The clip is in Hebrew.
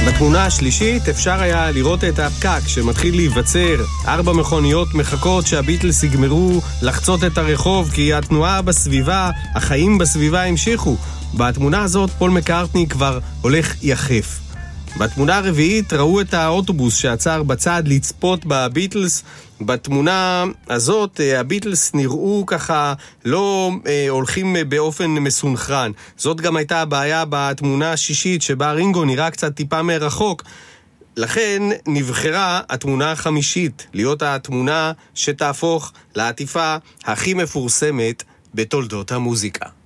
בתמונה השלישית אפשר היה לראות את הפקק שמתחיל להיווצר. 4 מכוניות מחכות שהביטלס יגמרו לחצות את הרחוב, כי התנועה בסביבה, החיים בסביבה המשיכו. בתמונה הזאת פול מקארטני כבר הולך יחף. בתמונה הרביעית ראו את האוטובוס שעצר בצד לצפות בביטלס. בתמונה הזאת הביטלס נראו ככה לא הולכים באופן מסונכרן. זאת גם הייתה הבעיה בתמונה השישית, שבה רינגו נראה קצת טיפה מרחוק. לכן נבחרה התמונה החמישית להיות התמונה שתהפוך לעטיפה הכי מפורסמת בתולדות המוזיקה.